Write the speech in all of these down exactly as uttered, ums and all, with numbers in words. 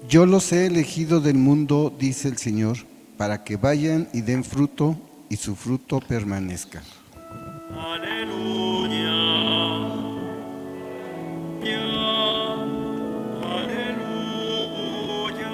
Yo los he elegido del mundo, dice el Señor, para que vayan y den fruto y su fruto permanezca. Aleluya. Ya. Aleluya.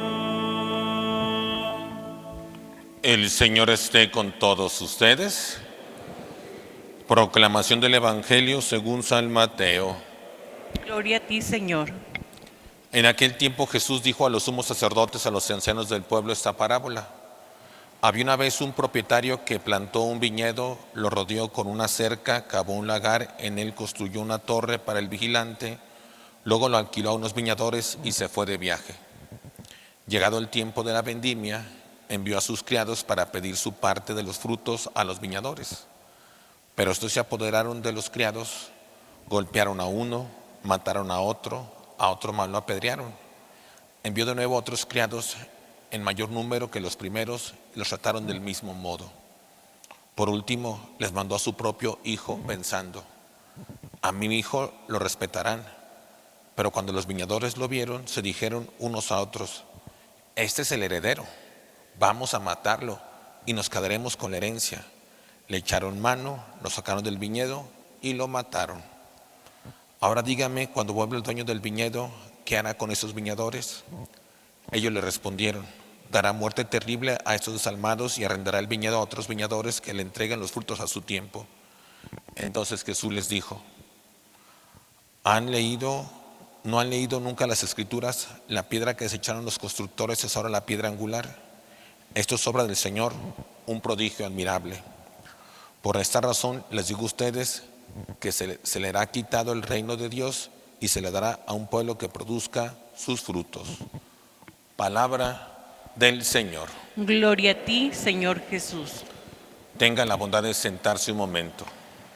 El Señor esté con todos ustedes. Proclamación del Evangelio según San Mateo. Gloria a ti, Señor. En aquel tiempo Jesús dijo a los sumos sacerdotes, a los ancianos del pueblo, esta parábola. Había una vez un propietario que plantó un viñedo, lo rodeó con una cerca, cavó un lagar, en él construyó una torre para el vigilante, luego lo alquiló a unos viñadores y se fue de viaje. Llegado el tiempo de la vendimia, envió a sus criados para pedir su parte de los frutos a los viñadores. Pero estos se apoderaron de los criados, golpearon a uno, mataron a otro, a otro más lo apedrearon. Envió de nuevo a otros criados en mayor número que los primeros y los trataron del mismo modo. Por último, les mandó a su propio hijo pensando: a mi hijo lo respetarán. Pero cuando los viñadores lo vieron, se dijeron unos a otros: este es el heredero, vamos a matarlo y nos quedaremos con la herencia. Le echaron mano, lo sacaron del viñedo y lo mataron. Ahora dígame, cuando vuelva el dueño del viñedo, ¿qué hará con esos viñadores? Ellos le respondieron: dará muerte terrible a estos desalmados y arrendará el viñedo a otros viñadores que le entreguen los frutos a su tiempo. Entonces Jesús les dijo: ¿Han leído, no han leído nunca las Escrituras? La piedra que desecharon los constructores es ahora la piedra angular. Esto es obra del Señor, un prodigio admirable. Por esta razón les digo a ustedes que se, se le hará quitado el reino de Dios y se le dará a un pueblo que produzca sus frutos. Palabra del Señor. Gloria a ti, Señor Jesús. Tengan la bondad de sentarse un momento.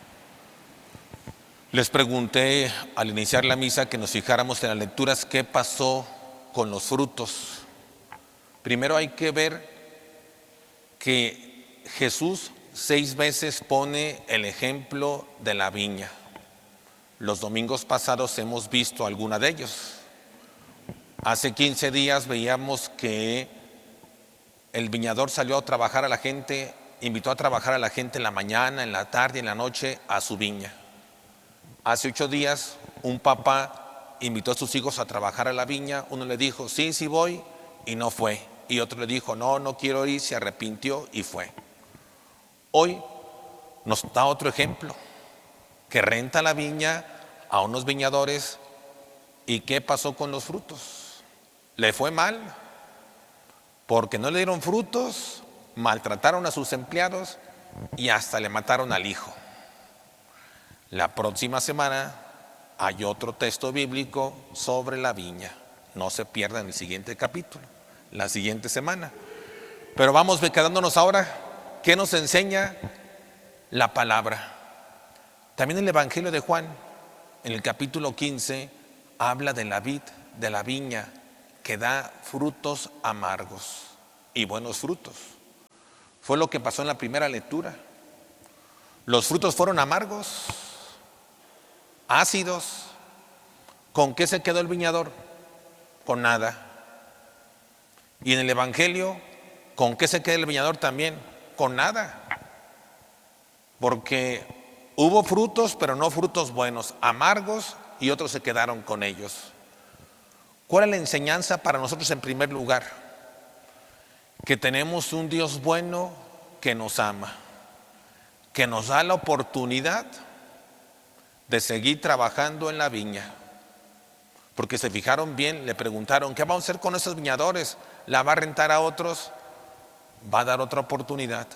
Les pregunté al iniciar la misa que nos fijáramos en las lecturas qué pasó con los frutos. Primero hay que ver que Jesús seis veces pone el ejemplo de la viña. Los domingos pasados hemos visto alguna de ellos. Hace quince días veíamos que el viñador salió a trabajar a la gente, invitó a trabajar a la gente en la mañana, en la tarde y en la noche a su viña. Hace ocho días un papá invitó a sus hijos a trabajar a la viña. Uno le dijo: sí, sí voy, y no fue. Y otro le dijo: no, no quiero ir, se arrepintió y fue. Hoy nos da otro ejemplo, que renta la viña a unos viñadores. ¿Y qué pasó con los frutos? Le fue mal, porque no le dieron frutos, maltrataron a sus empleados y hasta le mataron al hijo. La próxima semana hay otro texto bíblico sobre la viña. No se pierdan el siguiente capítulo, la siguiente semana. Pero vamos quedándonos ahora. ¿Qué nos enseña la palabra? También el Evangelio de Juan, en el capítulo quince, habla de la vid, de la viña, que da frutos amargos y buenos frutos. Fue lo que pasó en la primera lectura. Los frutos fueron amargos, ácidos. ¿Con qué se quedó el viñador? Con nada. Y en el Evangelio, ¿con qué se queda el viñador también? Con nada. Porque hubo frutos, pero no frutos buenos, amargos, y otros se quedaron con ellos. ¿Cuál es la enseñanza para nosotros en primer lugar? Que tenemos un Dios bueno que nos ama, que nos da la oportunidad de seguir trabajando en la viña. Porque se fijaron bien, le preguntaron: ¿qué vamos a hacer con esos viñadores? ¿La va a rentar a otros? Va a dar otra oportunidad.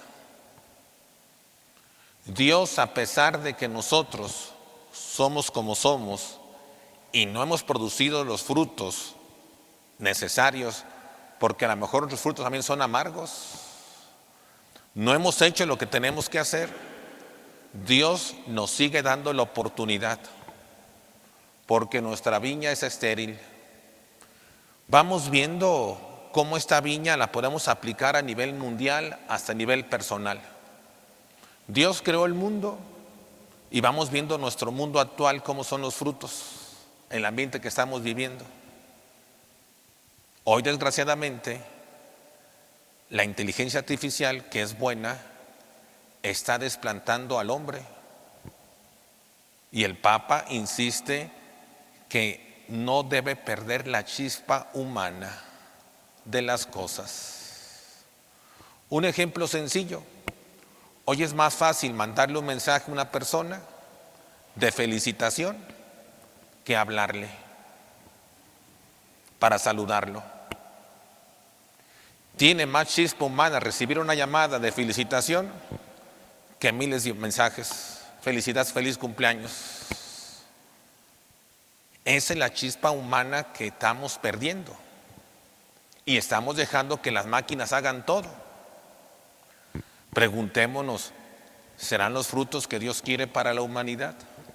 Dios, a pesar de que nosotros somos como somos y no hemos producido los frutos necesarios, porque a lo mejor los frutos también son amargos, no hemos hecho lo que tenemos que hacer, Dios nos sigue dando la oportunidad, porque nuestra viña es estéril. Vamos viendo cómo esta viña la podemos aplicar a nivel mundial hasta a nivel personal. Dios creó el mundo y vamos viendo nuestro mundo actual, cómo son los frutos, el ambiente que estamos viviendo. Hoy, desgraciadamente, la inteligencia artificial, que es buena, está desplantando al hombre. Y el Papa insiste que no debe perder la chispa humana de las cosas. Un ejemplo sencillo. Hoy es más fácil mandarle un mensaje a una persona de felicitación que hablarle para saludarlo. Tiene más chispa humana recibir una llamada de felicitación que miles de mensajes. Felicidades, feliz cumpleaños. Esa es la chispa humana que estamos perdiendo. Y estamos dejando que las máquinas hagan todo. Preguntémonos, ¿serán los frutos que Dios quiere para la humanidad?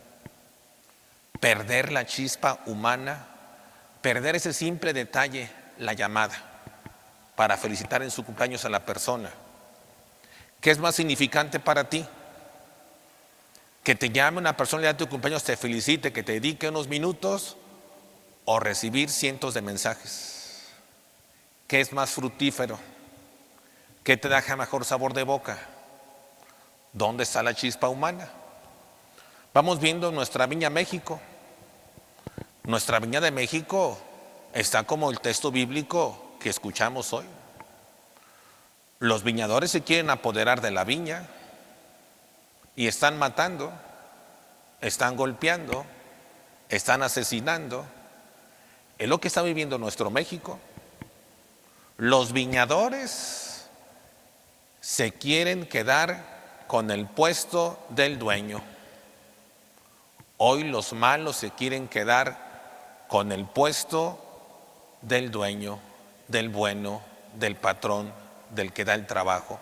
Perder la chispa humana, perder ese simple detalle, la llamada, para felicitar en su cumpleaños a la persona. ¿Qué es más significante para ti? Que te llame una persona el día de tu cumpleaños, te felicite, que te dedique unos minutos, o recibir cientos de mensajes. ¿Qué es más fructífero? ¿Qué te deja mejor sabor de boca? ¿Dónde está la chispa humana? Vamos viendo nuestra Viña México. Nuestra Viña de México está como el texto bíblico que escuchamos hoy. Los viñadores se quieren apoderar de la viña y están matando, están golpeando, están asesinando. Es lo que está viviendo nuestro México. Los viñadores se quieren quedar con el puesto del dueño. Hoy los malos se quieren quedar con el puesto del dueño, del bueno, del patrón, del que da el trabajo.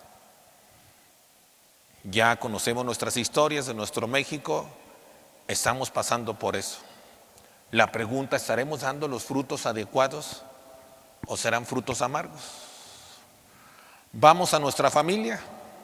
Ya conocemos nuestras historias de nuestro México, estamos pasando por eso. La pregunta, ¿estaremos dando los frutos adecuados o serán frutos amargos? Vamos a nuestra familia.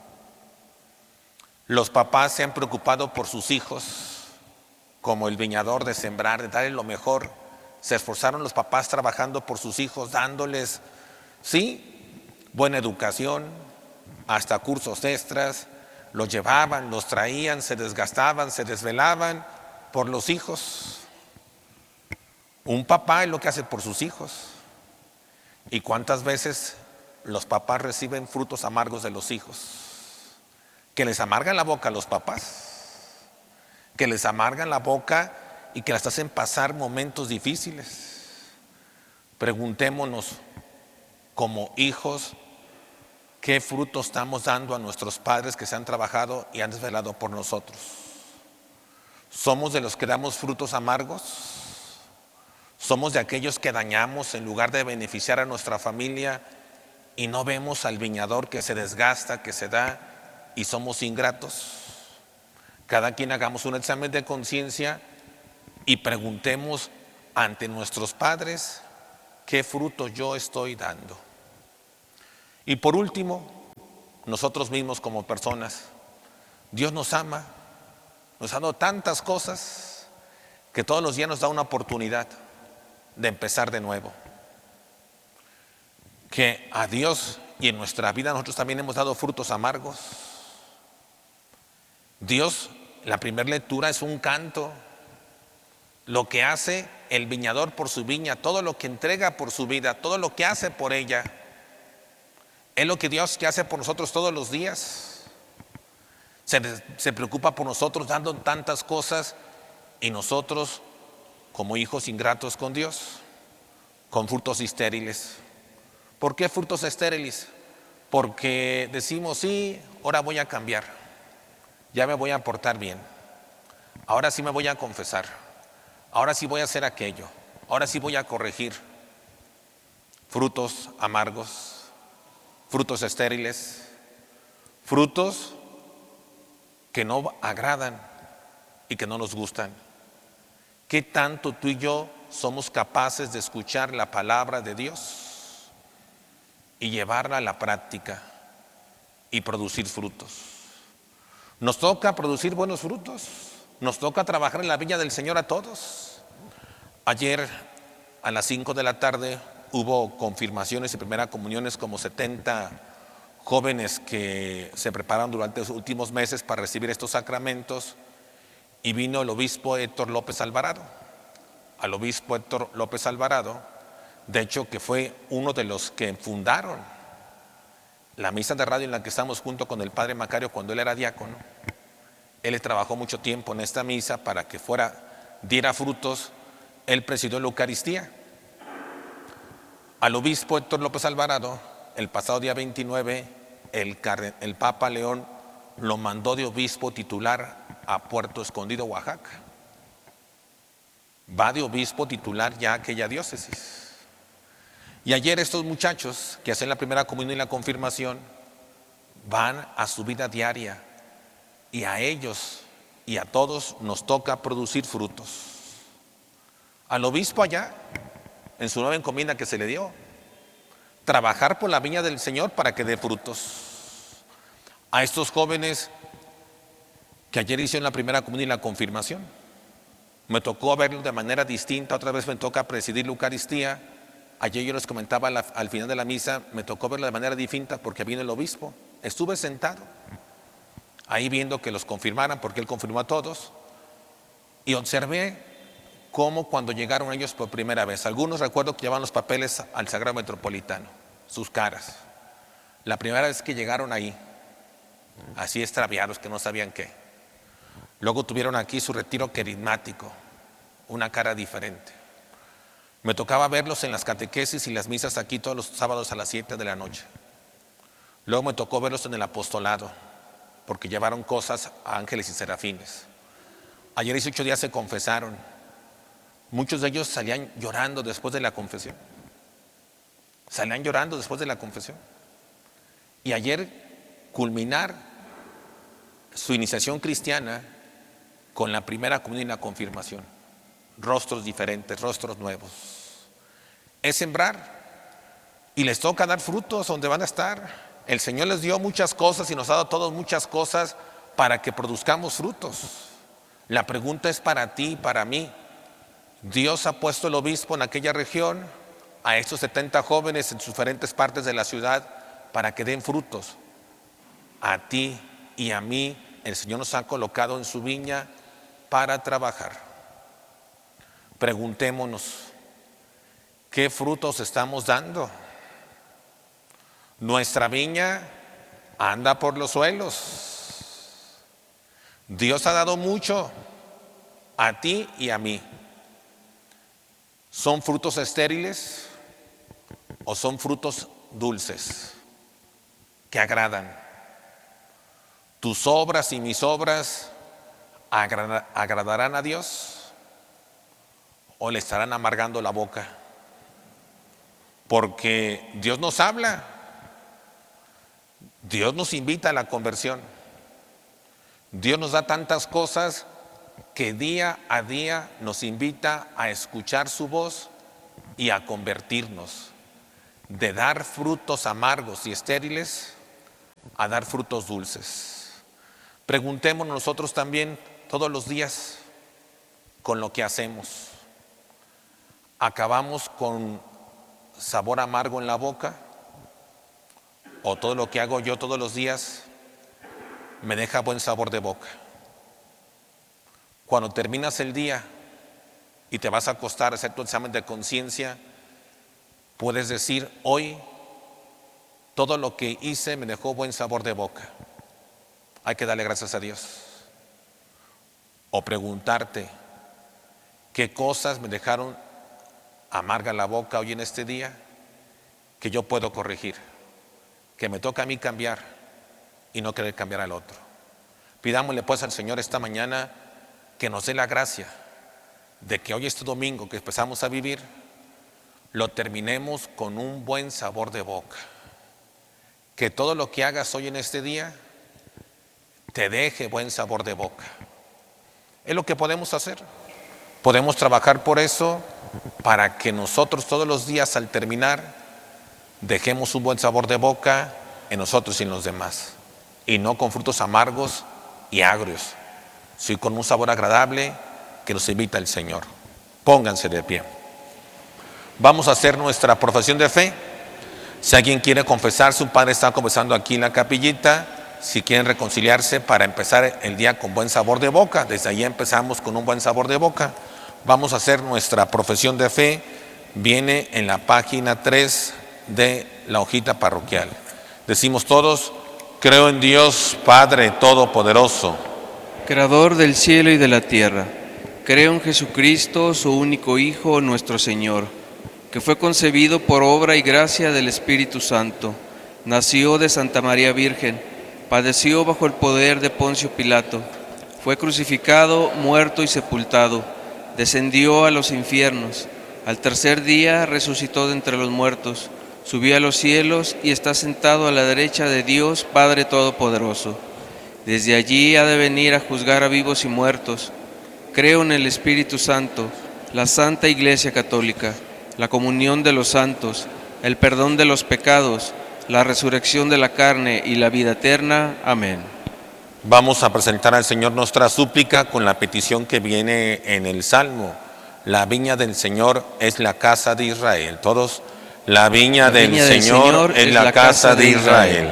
Los papás se han preocupado por sus hijos, como el viñador, de sembrar, de darles lo mejor. Se esforzaron los papás trabajando por sus hijos, dándoles, sí, buena educación, hasta cursos extras. Los llevaban, los traían, se desgastaban, se desvelaban por los hijos. Un papá es lo que hace por sus hijos. ¿Y cuántas veces los papás reciben frutos amargos de los hijos? Que les amargan la boca a los papás, que les amargan la boca y que las hacen pasar momentos difíciles. Preguntémonos, como hijos, ¿qué fruto estamos dando a nuestros padres que se han trabajado y han desvelado por nosotros? ¿Somos de los que damos frutos amargos? ¿Somos de aquellos que dañamos en lugar de beneficiar a nuestra familia y no vemos al viñador que se desgasta, que se da, y somos ingratos? Cada quien hagamos un examen de conciencia y preguntemos ante nuestros padres, ¿qué fruto yo estoy dando? Y por último, nosotros mismos como personas. Dios nos ama, nos ha dado tantas cosas que todos los días nos da una oportunidad de empezar de nuevo. Que a Dios y en nuestra vida nosotros también hemos dado frutos amargos. Dios, la primera lectura es un canto. Lo que hace el viñador por su viña, todo lo que entrega por su vida, todo lo que hace por ella, es lo que Dios que hace por nosotros todos los días. Se, se preocupa por nosotros dando tantas cosas y nosotros, como hijos ingratos con Dios, con frutos estériles. ¿Por qué frutos estériles? Porque decimos, sí, ahora voy a cambiar, ya me voy a portar bien, ahora sí me voy a confesar, ahora sí voy a hacer aquello, ahora sí voy a corregir. Frutos amargos, frutos estériles, frutos que no agradan y que no nos gustan. ¿Qué tanto tú y yo somos capaces de escuchar la palabra de Dios y llevarla a la práctica y producir frutos? Nos toca producir buenos frutos, nos toca trabajar en la viña del Señor a todos. Ayer a las cinco de la tarde hubo confirmaciones y primeras comuniones, como setenta jóvenes que se prepararon durante los últimos meses para recibir estos sacramentos, y vino el obispo Héctor López Alvarado. Al obispo Héctor López Alvarado, de hecho, que fue uno de los que fundaron la misa de radio en la que estamos junto con el padre Macario cuando él era diácono. Él trabajó mucho tiempo en esta misa para que fuera, diera frutos. Él presidió la Eucaristía. Al obispo Héctor López Alvarado, el pasado día veintinueve, el, el Papa León lo mandó de obispo titular a Puerto Escondido, Oaxaca. Va de obispo titular ya a aquella diócesis. Y ayer estos muchachos que hacen la primera comunión y la confirmación van a su vida diaria, y a ellos y a todos nos toca producir frutos. Al obispo allá, en su nueva encomienda que se le dio, trabajar por la viña del Señor para que dé frutos. A estos jóvenes que ayer hicieron la primera comunión y la confirmación, me tocó verlos de manera distinta. Otra vez me toca presidir la Eucaristía. Ayer yo les comentaba al, al final de la misa, me tocó verlo de manera distinta porque vino el obispo. Estuve sentado ahí viendo que los confirmaran, porque él confirmó a todos, y observé cómo cuando llegaron ellos por primera vez, algunos recuerdo que llevaban los papeles al Sagrado Metropolitano, sus caras, la primera vez que llegaron ahí, así extraviados que no sabían qué. Luego tuvieron aquí su retiro carismático, una cara diferente. Me tocaba verlos en las catequesis y las misas aquí todos los sábados a las siete de la noche. Luego me tocó verlos en el apostolado, porque llevaron cosas a ángeles y serafines. Ayer dieciocho días se confesaron. Muchos de ellos salían llorando después de la confesión. Salían llorando después de la confesión. Y ayer culminar su iniciación cristiana con la primera comunión y la confirmación. Rostros diferentes, rostros nuevos. Es sembrar, y les toca dar frutos donde van a estar. El Señor les dio muchas cosas y nos ha dado a todos muchas cosas para que produzcamos frutos. La pregunta es para ti y para mí. Dios ha puesto el obispo en aquella región, a estos setenta jóvenes en diferentes partes de la ciudad, para que den frutos. A ti y a mí el Señor nos ha colocado en su viña para trabajar. Preguntémonos, ¿qué frutos estamos dando? Nuestra viña anda por los suelos. Dios ha dado mucho a ti y a mí. ¿Son frutos estériles o son frutos dulces que agradan? ¿Tus obras y mis obras agrada- agradarán a Dios o le estarán amargando la boca? Porque Dios nos habla. Dios nos invita a la conversión. Dios nos da tantas cosas que día a día nos invita a escuchar su voz y a convertirnos, de dar frutos amargos y estériles a dar frutos dulces. Preguntémonos nosotros también todos los días con lo que hacemos. ¿Acabamos con sabor amargo en la boca? ¿O todo lo que hago yo todos los días me deja buen sabor de boca? Cuando terminas el día y te vas a acostar a hacer tu examen de conciencia, puedes decir: hoy todo lo que hice me dejó buen sabor de boca. Hay que darle gracias a Dios. O preguntarte: ¿qué cosas me dejaron amarga la boca hoy en este día que yo puedo corregir? Que me toca a mí cambiar y no querer cambiar al otro. Pidámosle pues al Señor esta mañana que nos dé la gracia de que hoy, este domingo que empezamos a vivir, lo terminemos con un buen sabor de boca. Que todo lo que hagas hoy en este día te deje buen sabor de boca. Es lo que podemos hacer. Podemos trabajar por eso, para que nosotros todos los días al terminar dejemos un buen sabor de boca en nosotros y en los demás, y no con frutos amargos y agrios, sino con un sabor agradable que nos invita el Señor. Pónganse de pie. Vamos a hacer nuestra profesión de fe. Si alguien quiere confesarse, un padre está confesando aquí en la capillita. Si quieren reconciliarse para empezar el día con buen sabor de boca, desde ahí empezamos con un buen sabor de boca. Vamos a hacer nuestra profesión de fe. Viene en la página tres de la hojita parroquial. Decimos todos: creo en Dios Padre Todopoderoso, Creador del cielo y de la tierra. Creo en Jesucristo, su único Hijo, nuestro Señor, que fue concebido por obra y gracia del Espíritu Santo. Nació de Santa María Virgen, padeció bajo el poder de Poncio Pilato, fue crucificado, muerto y sepultado, descendió a los infiernos, al tercer día resucitó de entre los muertos, subió a los cielos y está sentado a la derecha de Dios Padre Todopoderoso. Desde allí ha de venir a juzgar a vivos y muertos. Creo en el Espíritu Santo, la Santa Iglesia Católica, la comunión de los santos, el perdón de los pecados, la resurrección de la carne y la vida eterna. Amén. Vamos a presentar al Señor nuestra súplica con la petición que viene en el Salmo. La viña del Señor es la casa de Israel. Todos, la viña, La del, viña del Señor, Señor es la casa de Israel.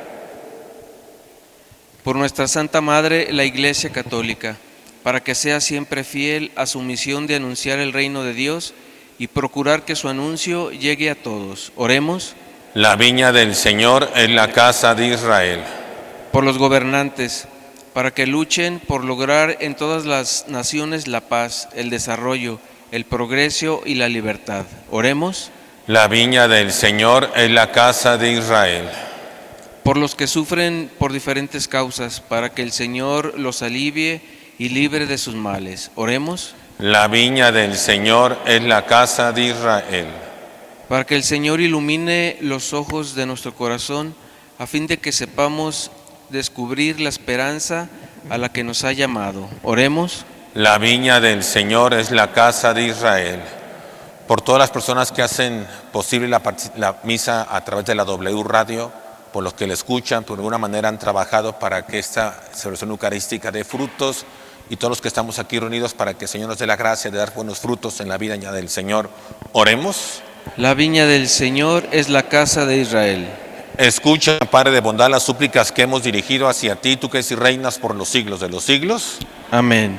Por nuestra Santa Madre, la Iglesia Católica, para que sea siempre fiel a su misión de anunciar el reino de Dios y procurar que su anuncio llegue a todos. Oremos. La viña del Señor es la casa de Israel. Por los gobernantes, para que luchen por lograr en todas las naciones la paz, el desarrollo, el progreso y la libertad. Oremos. La viña del Señor es la casa de Israel. Por los que sufren por diferentes causas, para que el Señor los alivie y libre de sus males. Oremos. La viña del Señor es la casa de Israel. Para que el Señor ilumine los ojos de nuestro corazón, a fin de que sepamos descubrir la esperanza a la que nos ha llamado. Oremos. La viña del Señor es la casa de Israel. Por todas las personas que hacen posible la, la misa a través de la W Radio, por los que la escuchan, por alguna manera han trabajado para que esta celebración eucarística dé frutos, y todos los que estamos aquí reunidos para que el Señor nos dé la gracia de dar buenos frutos en la vida del Señor. Oremos. La viña del Señor es la casa de Israel. Escucha, Padre de bondad, las súplicas que hemos dirigido hacia ti, tú que eres y reinas por los siglos de los siglos. Amén.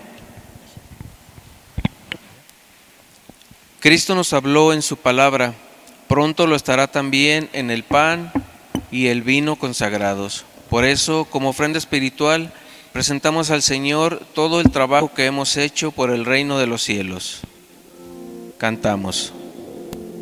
Cristo nos habló en su palabra, pronto lo estará también en el pan y el vino consagrados. Por eso, como ofrenda espiritual, presentamos al Señor todo el trabajo que hemos hecho por el reino de los cielos. Cantamos.